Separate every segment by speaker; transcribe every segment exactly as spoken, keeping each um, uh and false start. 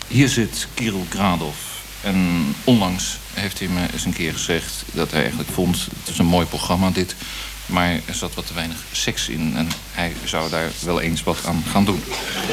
Speaker 1: Hier zit Kirill Gradov. En onlangs heeft hij me eens een keer gezegd dat hij eigenlijk vond... het is een mooi programma dit, maar er zat wat te weinig seks in. En hij zou daar wel eens wat aan gaan doen.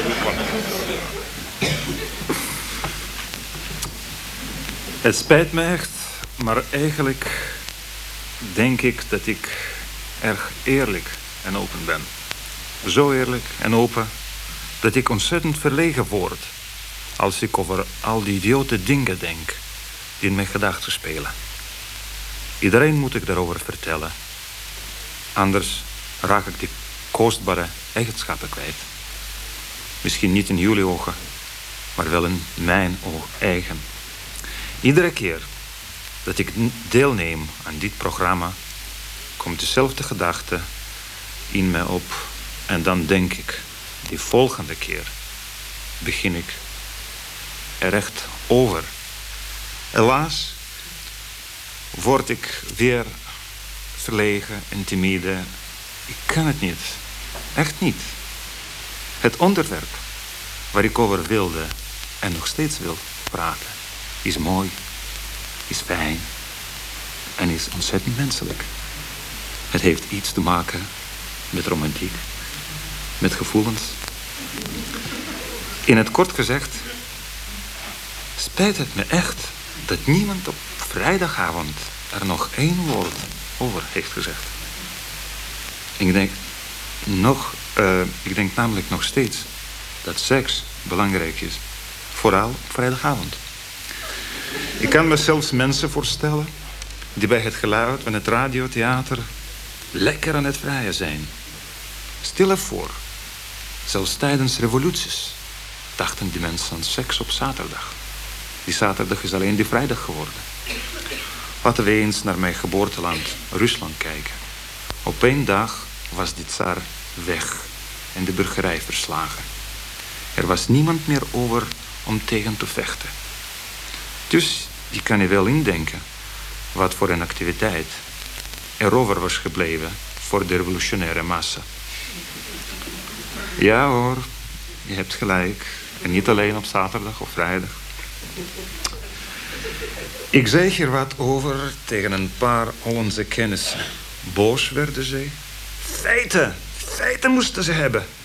Speaker 2: Het spijt me echt, maar eigenlijk denk ik dat ik erg eerlijk en open ben. Zo eerlijk en open dat ik ontzettend verlegen word als ik over al die idiote dingen denk die in mijn gedachten spelen. Iedereen moet ik daarover vertellen. Anders raak ik die kostbare eigenschappen kwijt. Misschien niet in jullie ogen, maar wel in mijn ogen eigen. Iedere keer dat ik deelneem aan dit programma, komt dezelfde gedachte in me op. En dan denk ik, die volgende keer begin ik er echt over. Helaas word ik weer verlegen en timide. Ik kan het niet. Echt niet. Het onderwerp waar ik over wilde en nog steeds wil praten is mooi, is fijn en is ontzettend menselijk. Het heeft iets te maken met romantiek, met gevoelens. In het kort gezegd spijt het me echt dat niemand op vrijdagavond er nog één woord over heeft gezegd. Ik denk, nog, uh, ik denk namelijk nog steeds dat seks belangrijk is. Vooral op vrijdagavond. Ik kan me zelfs mensen voorstellen die bij het geluid van het radiotheater lekker aan het vrijen zijn. Stel je voor, zelfs tijdens revoluties dachten die mensen aan seks op zaterdag. Die zaterdag is alleen die vrijdag geworden. Laten we eens naar mijn geboorteland, Rusland, kijken. Op één dag was die tsaar weg en de burgerij verslagen. Er was niemand meer over om tegen te vechten. Dus je kan je wel indenken wat voor een activiteit er over was gebleven voor de revolutionaire massa. Ja hoor, je hebt gelijk. En niet alleen op zaterdag of vrijdag. Ik zei hier wat over tegen een paar Hollandse kennissen. Boos werden ze. Feiten, feiten moesten ze hebben.